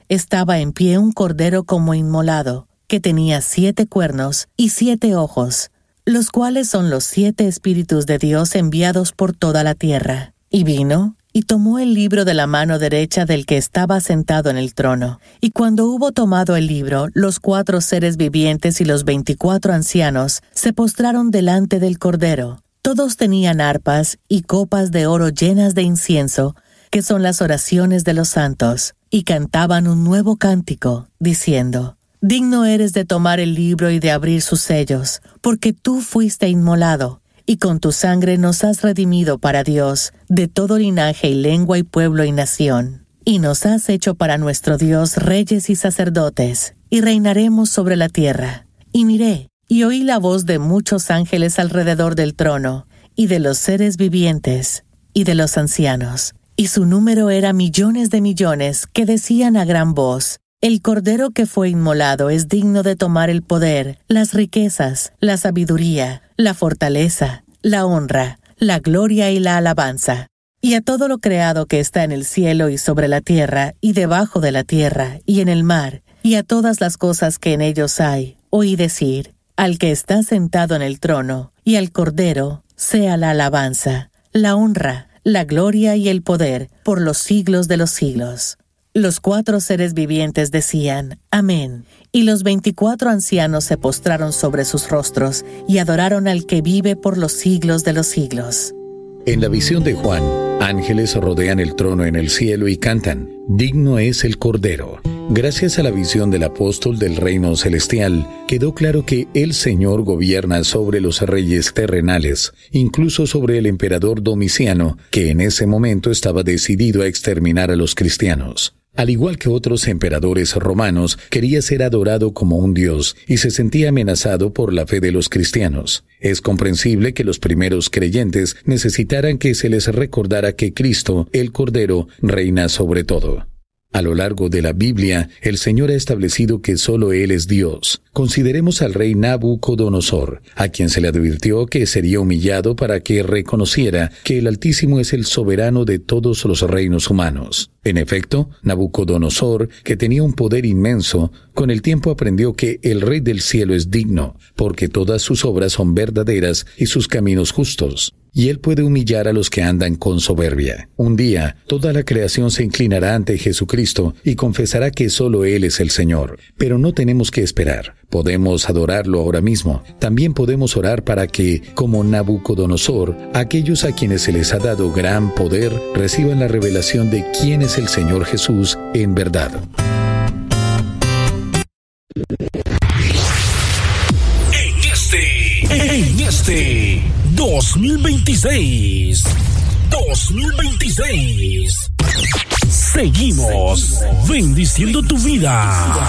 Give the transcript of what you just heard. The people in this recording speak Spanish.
estaba en pie un cordero como inmolado, que tenía 7 cuernos y 7 ojos, los cuales son los 7 espíritus de Dios enviados por toda la tierra. Y vino y tomó el libro de la mano derecha del que estaba sentado en el trono. Y cuando hubo tomado el libro, los 4 seres vivientes y los 24 ancianos se postraron delante del Cordero. Todos tenían arpas y copas de oro llenas de incienso, que son las oraciones de los santos, y cantaban un nuevo cántico, diciendo: Digno eres de tomar el libro y de abrir sus sellos, porque tú fuiste inmolado, y con tu sangre nos has redimido para Dios de todo linaje y lengua y pueblo y nación. Y nos has hecho para nuestro Dios reyes y sacerdotes, y reinaremos sobre la tierra. Y miré, y oí la voz de muchos ángeles alrededor del trono, y de los seres vivientes, y de los ancianos. Y su número era millones de millones, que decían a gran voz: El Cordero que fue inmolado es digno de tomar el poder, las riquezas, la sabiduría, la fortaleza, la honra, la gloria y la alabanza. Y a todo lo creado que está en el cielo y sobre la tierra, y debajo de la tierra, y en el mar, y a todas las cosas que en ellos hay, oí decir: Al que está sentado en el trono, y al Cordero, sea la alabanza, la honra, la gloria y el poder, por los siglos de los siglos. Los 4 seres vivientes decían: Amén. Y los 24 ancianos se postraron sobre sus rostros y adoraron al que vive por los siglos de los siglos. En la visión de Juan, ángeles rodean el trono en el cielo y cantan: Digno es el Cordero. Gracias a la visión del apóstol del reino celestial, quedó claro que el Señor gobierna sobre los reyes terrenales, incluso sobre el emperador Domiciano, que en ese momento estaba decidido a exterminar a los cristianos. Al igual que otros emperadores romanos, quería ser adorado como un dios y se sentía amenazado por la fe de los cristianos. Es comprensible que los primeros creyentes necesitaran que se les recordara que Cristo, el Cordero, reina sobre todo. A lo largo de la Biblia, el Señor ha establecido que solo Él es Dios. Consideremos al rey Nabucodonosor, a quien se le advirtió que sería humillado para que reconociera que el Altísimo es el soberano de todos los reinos humanos. En efecto, Nabucodonosor, que tenía un poder inmenso, con el tiempo aprendió que el Rey del cielo es digno, porque todas sus obras son verdaderas y sus caminos justos. Y Él puede humillar a los que andan con soberbia. Un día, toda la creación se inclinará ante Jesucristo y confesará que solo Él es el Señor. Pero no tenemos que esperar. Podemos adorarlo ahora mismo. También podemos orar para que, como Nabucodonosor, aquellos a quienes se les ha dado gran poder reciban la revelación de quién es el Señor Jesús en verdad. En este 2026, seguimos bendiciendo tu vida.